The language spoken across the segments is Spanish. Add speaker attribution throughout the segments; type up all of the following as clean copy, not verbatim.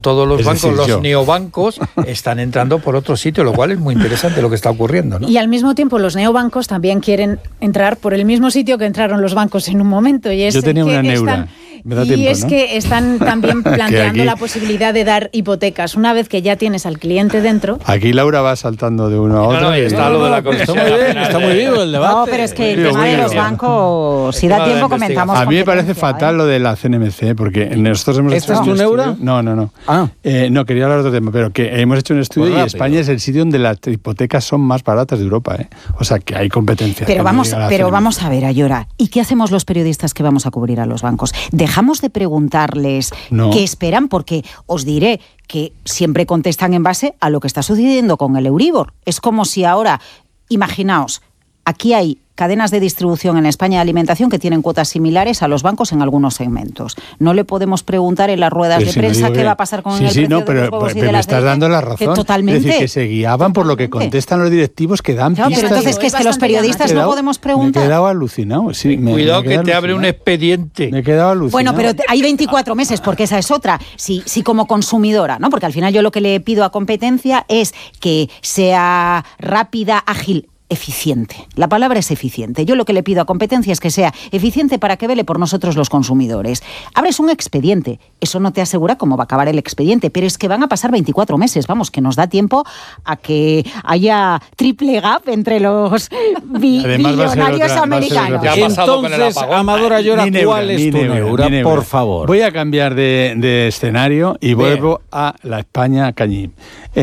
Speaker 1: Todos los bancos, los neobancos, están entrando por otro sitio, lo cual es muy interesante lo que está ocurriendo, ¿no?
Speaker 2: Y al mismo tiempo los neobancos también quieren entrar por el mismo sitio que entraron los bancos en un momento. Y es
Speaker 3: Yo tenía una neura.
Speaker 2: Que están también planteando la posibilidad de dar hipotecas una vez que ya tienes al cliente dentro.
Speaker 3: Aquí Laura va saltando de uno a otro.
Speaker 1: No, está lo de la comisión.
Speaker 4: Está muy vivo el debate.
Speaker 5: No, pero es que el tema de los bancos, si da tiempo comentamos.
Speaker 3: A mí me parece fatal lo de la CNMC, porque nosotros hemos hecho
Speaker 4: ¿Esta es tu neura?
Speaker 3: No. No, quería hablar de otro tema, pero que hemos hecho un estudio y España es el sitio donde las hipotecas son más baratas de Europa, ¿eh? O sea, que hay competencia.
Speaker 5: Pero vamos a ver, Ayora, ¿y qué hacemos los periodistas que vamos a cubrir a los bancos? ¿Dejamos de preguntarles qué esperan? Porque os diré que siempre contestan en base a lo que está sucediendo con el Euribor. Es como si ahora, imaginaos, aquí hay cadenas de distribución en España de alimentación que tienen cuotas similares a los bancos en algunos segmentos. No le podemos preguntar en las ruedas de prensa qué va a pasar con el precio de los huevos y de
Speaker 3: me
Speaker 2: las
Speaker 3: estás dando la razón.
Speaker 5: Totalmente.
Speaker 3: Es decir, que se guiaban por lo que contestan los directivos que dan pistas.
Speaker 5: Pero entonces, que es que los periodistas no podemos preguntar.
Speaker 3: Me he quedado alucinado. Sí,
Speaker 1: Cuidado que te abre un expediente.
Speaker 3: Me he quedado alucinado.
Speaker 5: Bueno, pero hay 24 meses, porque esa es otra. Si como consumidora, ¿no? Porque al final yo lo que le pido a competencia es que sea rápida, ágil, eficiente. La palabra es eficiente. Yo lo que le pido a competencia es que sea eficiente para que vele por nosotros los consumidores. Abres un expediente. Eso no te asegura cómo va a acabar el expediente, pero es que van a pasar 24 meses. Vamos, que nos da tiempo a que haya gap entre los billonarios americanos.
Speaker 4: Entonces, Amador Ayora, ¿cuál es tu neura? Por favor.
Speaker 3: Voy a cambiar de escenario y vuelvo a la España Cañí.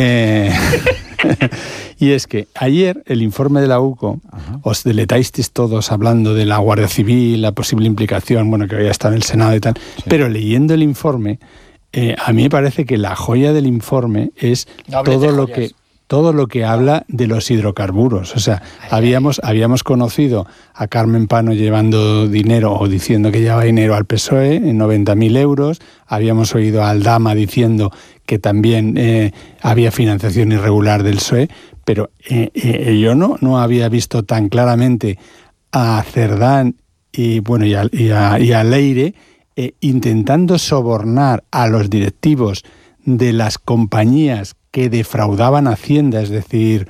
Speaker 3: Y es que ayer el informe de la UCO, os deletasteis todos hablando de la Guardia Civil, la posible implicación, bueno, que hoy está en el Senado y tal, pero leyendo el informe, a mí me parece que la joya del informe es todo lo que habla de los hidrocarburos. O sea, habíamos conocido a Carmen Pano llevando dinero o diciendo que llevaba dinero al PSOE, en 90.000 euros. Habíamos oído a Aldama diciendo que también había financiación irregular del PSOE, pero yo no había visto tan claramente a Cerdán y a Leire intentando sobornar a los directivos de las compañías que defraudaban Hacienda, es decir,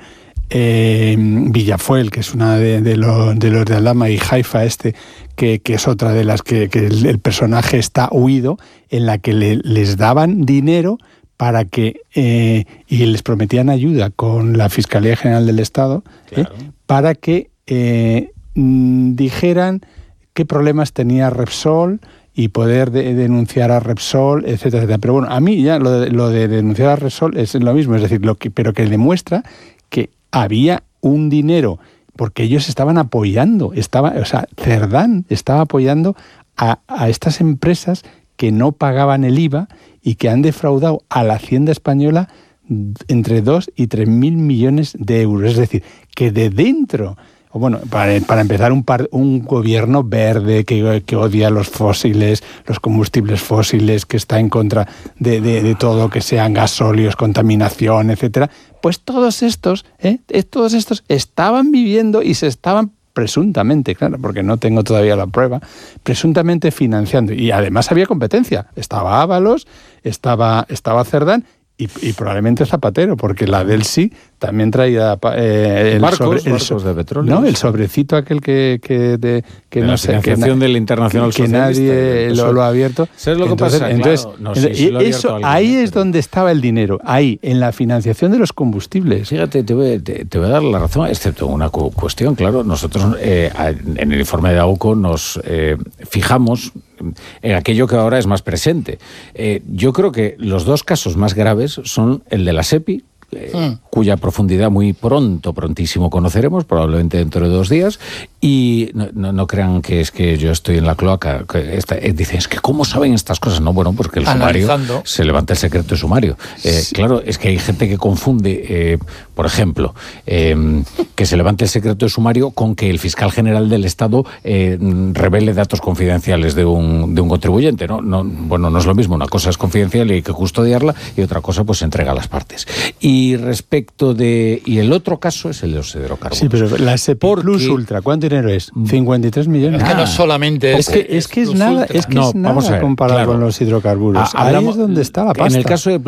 Speaker 3: Villafuel, que es una de los de Aldama, y Haifa que es otra de las que el personaje está huido, en la que les daban dinero para que y les prometían ayuda con la Fiscalía General del Estado, claro, para que dijeran qué problemas tenía Repsol y poder denunciar a Repsol, etcétera, etcétera. Pero bueno, a mí ya lo de denunciar a Repsol es lo mismo, es decir, pero que demuestra que había un dinero, porque ellos estaban apoyando, Cerdán estaba apoyando a estas empresas que no pagaban el IVA y que han defraudado a la Hacienda española entre 2 y 3.000 millones de euros. Es decir, que de dentro, bueno, para empezar, un gobierno verde que odia los fósiles, los combustibles fósiles, que está en contra de todo lo que sean gasóleos, contaminación, etcétera, pues todos estos estaban viviendo y se estaban presuntamente, claro, porque no tengo todavía la prueba, presuntamente financiando. Y además había competencia. Estaba Ábalos, estaba Cerdán y probablemente Zapatero, porque la del sí también traía
Speaker 4: barcos de petróleo.
Speaker 3: No, el sobrecito aquel que no sé,
Speaker 4: financiación del Internacional
Speaker 3: que nadie lo ha abierto.
Speaker 4: ¿Sabes lo que pasa?
Speaker 3: Entonces,
Speaker 4: claro, no sé si lo ha abierto alguien,
Speaker 3: ahí es donde estaba el dinero, ahí, en la financiación de los combustibles.
Speaker 4: Fíjate, te voy a dar la razón, excepto una cuestión, claro. Nosotros en el informe de AUCO nos fijamos en aquello que ahora es más presente. Yo creo que los dos casos más graves son el de la SEPI, cuya profundidad prontísimo conoceremos, probablemente dentro de 2 días, y no crean que es que yo estoy en la cloaca. Dicen, es que ¿cómo saben estas cosas? No, bueno, porque el sumario, se levanta el secreto de sumario. Sí. Claro, es que hay gente que confunde, por ejemplo, que se levante el secreto de sumario con que el fiscal general del Estado revele datos confidenciales de un contribuyente, ¿no? Bueno, no es lo mismo. Una cosa es confidencial y hay que custodiarla, y otra cosa pues se entrega a las partes. Y Y respecto de... Y el otro caso es el de los hidrocarburos.
Speaker 3: Sí, pero la SP Plus Ultra, ¿cuánto dinero es? 53 millones.
Speaker 1: Es que no solamente
Speaker 3: es nada,
Speaker 1: Plus
Speaker 3: es
Speaker 1: Ultra.
Speaker 3: nada
Speaker 4: vamos a ver,
Speaker 3: comparado
Speaker 4: claro.
Speaker 3: con los hidrocarburos. Ahí es donde está la pasta.
Speaker 4: En el caso de